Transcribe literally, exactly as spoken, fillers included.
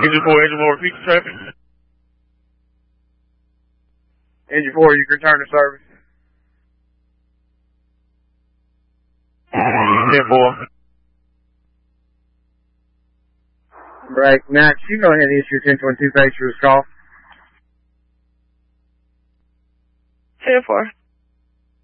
Engine four, engine four, repeat the traffic. Engine four, you can return to service. ten four. Right, Max, you go ahead and issue ten twenty-two page for this call. ten four.